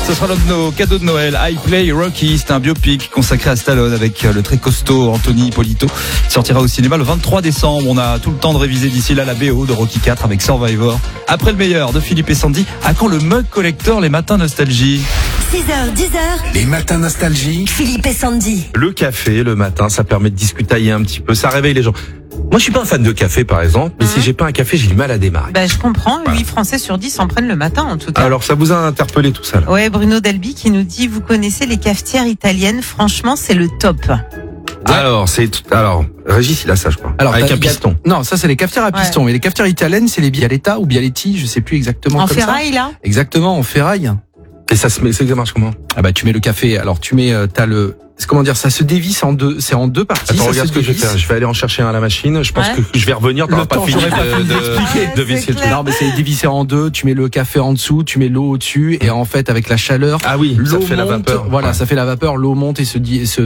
Ce sera l'un de nos cadeaux de Noël. I Play Rocky, c'est un biopic consacré à Stallone avec le très costaud Anthony Ippolito. Il sortira au cinéma le 23 décembre. On a tout le temps de réviser d'ici là la BO de Rocky 4 avec Survivor. Après le meilleur de Philippe et Sandy, à quand le mug collector les matins nostalgie? 6h, 10h. Les matins nostalgie. Philippe et Sandy. Le café, le matin, ça permet de discutailler un petit peu, ça réveille les gens. Moi, je suis pas un fan de café, par exemple, mais si j'ai pas un café, j'ai du mal à démarrer. Bah, je comprends. 8 Français sur 10 en prennent le matin, en tout cas. Alors, ça vous a interpellé tout ça, là? Ouais, Bruno Delby qui nous dit, vous connaissez les cafetières italiennes? Franchement, c'est le top. Alors, Régis, il a ça, je crois. Alors, avec un piston. Non, ça c'est les cafetières à piston. Mais les cafetières italiennes, c'est les Bialetta ou Bialetti, je sais plus exactement En comme ferraille, ça. là? Exactement, en ferraille. Et ça marche comment? Ah bah tu mets le café. Alors tu mets, comment dire, ça se dévisse en deux. C'est en deux parties. Attends, ça regarde se ce que je vais dévisse. faire. Je vais aller en chercher un à la machine. Je pense Ouais. que je vais revenir. T'auras Le pas temps, fini j'aurais pas pu de visser le truc. Non, mais c'est dévissé en deux. Tu mets le café en dessous, tu mets l'eau au-dessus, et en fait, avec la chaleur, Ah oui, ça l'eau fait la monte. vapeur. Voilà, Ouais. ça fait la vapeur. L'eau monte et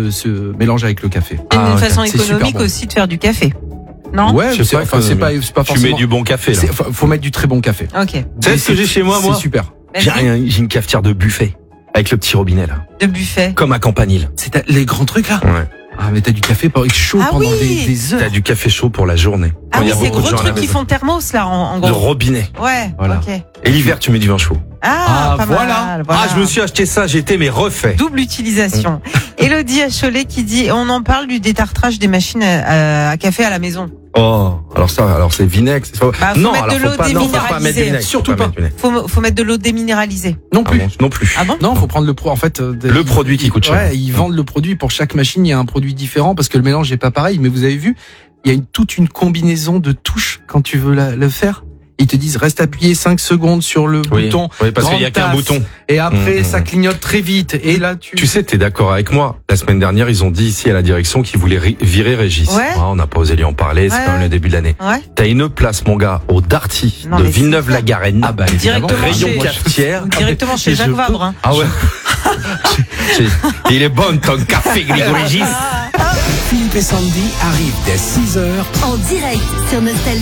se mélange avec le café. C'est une ok. façon C'est super économique bon. aussi de faire du café. Non? Ouais, Je sais pas, c'est pas tu forcément. mets du bon café, là. Faut mettre du très bon café. Ok. Tu sais ce que j'ai chez moi, C'est moi? super. J'ai une cafetière de buffet. Avec le petit robinet, là. De buffet. Comme à Campanile. C'est les grands trucs là. Ouais. Ah mais t'as du café chaud Ah pendant oui. des heures. T'as du café chaud pour la journée. Ah Quand il oui, y a ces beaucoup de gros gens à la trucs qui maison. font thermos, là, en De gros. robinet. Ouais, Voilà. ok. Et l'hiver, tu mets du vin chaud. Ah, pas voilà. mal, voilà. Ah, je me suis acheté ça, j'étais mais refait. Double utilisation. Élodie à Cholet qui dit, on en parle du détartrage des machines à café à la maison. Oh, alors c'est vinaigre. Faut non, mettre alors de l'eau faut pas mettre déminéralisée. vinaigre. Surtout faut pas. mettre vinaigre. Faut mettre de l'eau déminéralisée. Non Ah plus. bon, non plus. Ah bon? Non, faut prendre Le produit qui coûte cher. Ouais, ils vendent le produit pour chaque machine, il y a un produit différent parce que le mélange n'est pas pareil. Mais vous avez vu, il y a toute une combinaison de touches quand tu veux le faire. Ils te disent reste appuyé 5 secondes sur le bouton. Oui, parce qu'il y a grande qu'un tasse, bouton. Et après, ça clignote très vite. Et là, Tu sais, t'es d'accord avec moi. La semaine dernière, ils ont dit ici à la direction qu'ils voulaient virer Régis. Ouais. On n'a pas osé lui en parler, c'est Ouais. quand même le début de l'année. Ouais. T'as une place, mon gars, au Darty Non, de mais Villeneuve-la-Garenne. Ah bah évidemment. Directement Rayon chez- cafetière. Directement chez Et Jacques je Vabre, hein. Ah ouais. Il est bon ton café, Grégory Régis. Philippe et Sandy arrivent dès 6h. En direct sur Nostalgie.